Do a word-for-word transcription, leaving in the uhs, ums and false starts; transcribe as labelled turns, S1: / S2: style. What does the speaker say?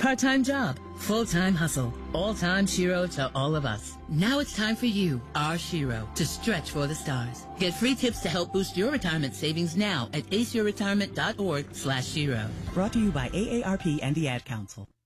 S1: Part-time job, full-time hustle, all-time Shiro to all of us. Now it's time for you, our Shiro, to stretch for the stars. Get free tips to help boost your retirement savings now at aceyourretirement.org slash Shiro.
S2: Brought to you by A A R P and the Ad Council.